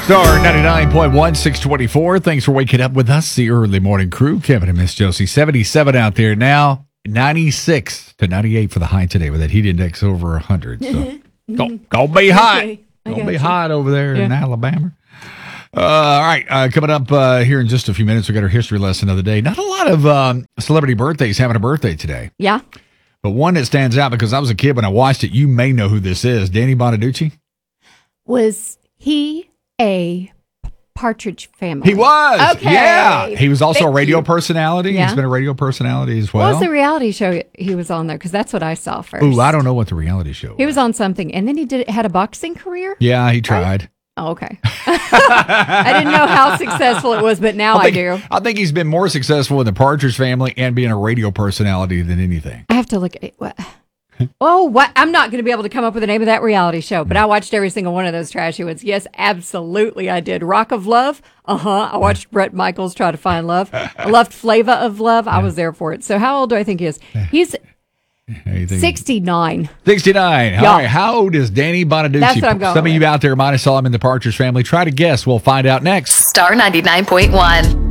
Star 99.1, 624. Thanks for waking up with us, the early morning crew. Kevin and Miss Josie. 77 out there now. 96 to 98 for the high today with that heat index over 100. So go be hot. Okay, Don't be hot over there in Alabama. All right. Coming up here in just a few minutes, we got our history lesson of the day. Not a lot of celebrity birthdays having a birthday today. Yeah. But one that stands out because I was a kid when I watched it. You may know who this is. Danny Bonaducci. Was he a Partridge Family? He was. Okay. Yeah. He was also Thank a radio you. personality. Yeah. He's been a radio personality as well. What was the reality show he was on there? Because that's what I saw first. Ooh, I don't know what the reality show was. He was on something, and then he had a boxing career? Yeah, he tried. Oh, okay. I didn't know how successful it was, but now I do. I think he's been more successful in the Partridge Family and being a radio personality than anything. I have to look at what. Oh, what? I'm not going to be able to come up with the name of that reality show, but I watched every single one of those trashy ones. Yes, absolutely, I did. Rock of Love. I watched Bret Michaels try to find love. I loved Flava of Love. I was there for it. So how old do I think he is? He's 69. 69. Yeah. All right. How old is Danny Bonaducci? That's what I'm going Some of with. you out there might have saw him in the Partridge Family. Try to guess. We'll find out next. Star 99.1.